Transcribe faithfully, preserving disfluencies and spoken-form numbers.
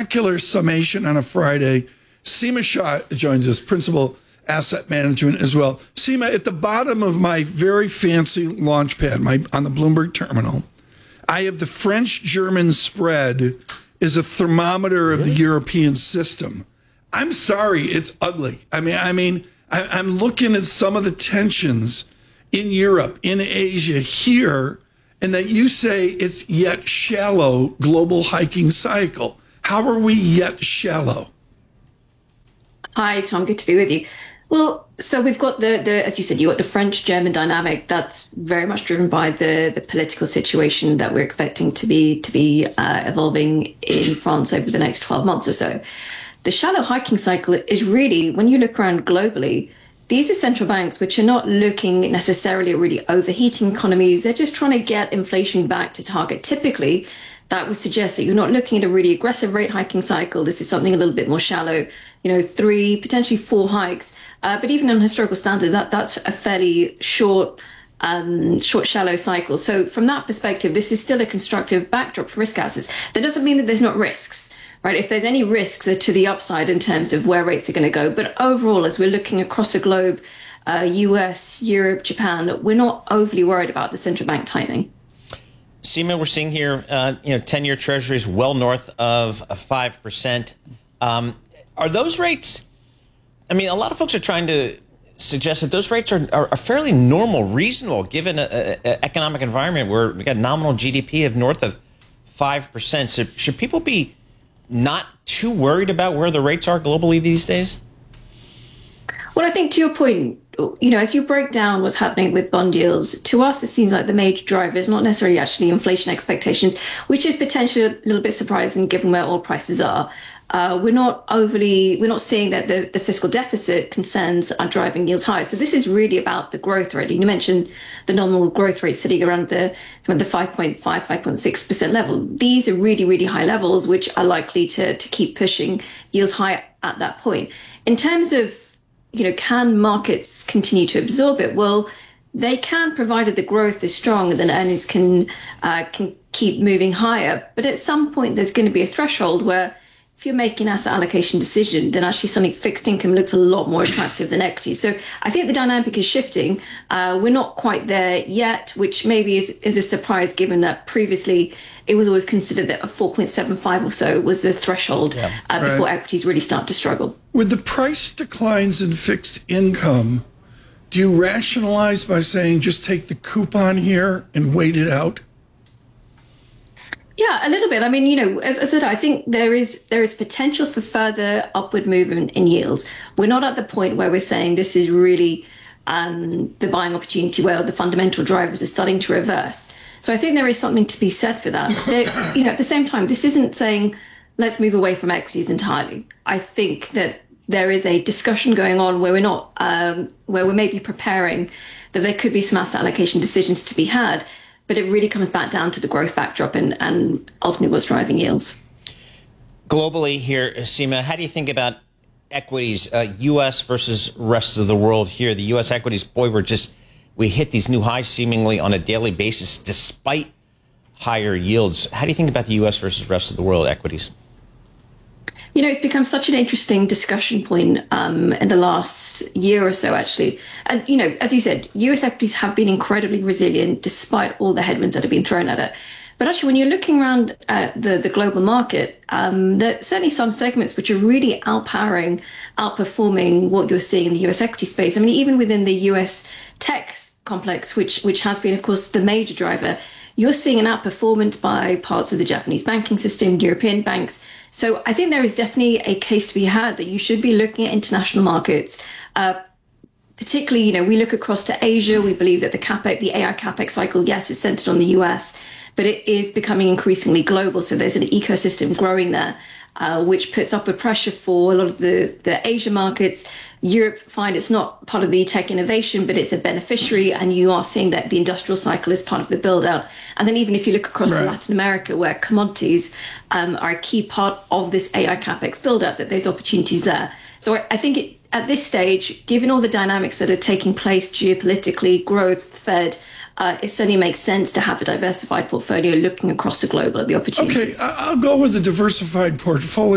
spectacular summation on a Friday. Seema Shah joins us, Principal Asset Management as well. Seema, at the bottom of my very fancy launch pad my, on the Bloomberg terminal, I have the French-German spread is a thermometer of the European system. I'm sorry, it's ugly. I mean, I mean, I, I'm looking at some of the tensions in Europe, in Asia, here, and that you say it's yet shallow global hiking cycle. How are we yet shallow? Hi, Tom. Good to be with you. Well, so we've got the, the as you said, you got the French-German dynamic that's very much driven by the, the political situation that we're expecting to be to be uh, evolving in France over the next twelve months or so. The shallow hiking cycle is really, when you look around globally, these are central banks which are not looking necessarily at really overheating economies. They're just trying to get inflation back to target. Typically, that would suggest that you're not looking at a really aggressive rate hiking cycle. This is something a little bit more shallow, you know, three, potentially four hikes. Uh, but even on historical standard, that, that's a fairly short, um, short, shallow cycle. So from that perspective, this is still a constructive backdrop for risk assets. That doesn't mean that there's not risks, right? If there's any risks, they're to the upside in terms of where rates are going to go. But overall, as we're looking across the globe, uh, U S, Europe, Japan, we're not overly worried about the central bank tightening. Seema, we're seeing here, uh, you know, ten-year treasuries well north of five percent. Um, are those rates? I mean, a lot of folks are trying to suggest that those rates are, are, are fairly normal, reasonable, given an economic environment where we got nominal G D P of north of five percent. So should people be not too worried about where the rates are globally these days? Well, I think to your point, you know, as you break down what's happening with bond yields, to us, it seems like the major driver is not necessarily actually inflation expectations, which is potentially a little bit surprising given where oil prices are. Uh, we're not overly, we're not seeing that the, the fiscal deficit concerns are driving yields higher. So this is really about the growth rate. You mentioned the nominal growth rate sitting around the, the five point five, five point six percent level. These are really, really high levels, which are likely to, to keep pushing yields higher at that point. In terms of, you know, can markets continue to absorb it? Well, they can, provided the growth is strong, and then earnings can uh, can keep moving higher. But at some point, there's going to be a threshold where if you're making an asset allocation decision, then actually something fixed income looks a lot more attractive than equity. So I think the dynamic is shifting. Uh, we're not quite there yet, which maybe is, is a surprise given that previously it was always considered that a four point seven five or so was the threshold yeah, uh, before right. equities really start to struggle. With the price declines in fixed income, do you rationalize by saying just take the coupon here and wait it out? Yeah, a little bit. I mean, you know, as I said, I think there is there is potential for further upward movement in yields. We're not at the point where we're saying this is really um, the buying opportunity where the fundamental drivers are starting to reverse. So I think there is something to be said for that. There, you know, at the same time, this isn't saying let's move away from equities entirely. I think that there is a discussion going on where we're not, um, where we're maybe preparing that there could be some asset allocation decisions to be had. But it really comes back down to the growth backdrop and, and ultimately what's driving yields. Globally here, Seema, how do you think about equities, uh, U S versus rest of the world here? The U S equities, boy, we're just, we hit these new highs seemingly on a daily basis despite higher yields. How do you think about the U S versus rest of the world equities? You know, it's become such an interesting discussion point um, in the last year or so, actually. And, you know, as you said, U S equities have been incredibly resilient despite all the headwinds that have been thrown at it. But actually, when you're looking around at the, the global market, um, there are certainly some segments which are really outpowering, outperforming what you're seeing in the U S equity space. I mean, even within the U S tech complex, which which has been, of course, the major driver, you're seeing an outperformance by parts of the Japanese banking system, European banks. So I think there is definitely a case to be had that you should be looking at international markets. Uh, particularly, you know, we look across to Asia. We believe that the capex, the A I capex cycle, yes, is centered on the U S, but it is becoming increasingly global. So there's an ecosystem growing there, uh, which puts upward pressure for a lot of the, the Asia markets. Europe find it's not part of the tech innovation, but it's a beneficiary, and you are seeing that the industrial cycle is part of the build out. And then even if you look across right. to Latin America, where commodities um, are a key part of this A I capex build out, that there's opportunities there. So I, I think it, at this stage, given all the dynamics that are taking place geopolitically, growth, Fed, uh, it certainly makes sense to have a diversified portfolio looking across the globe at the opportunities. Okay, I'll go with the diversified portfolio.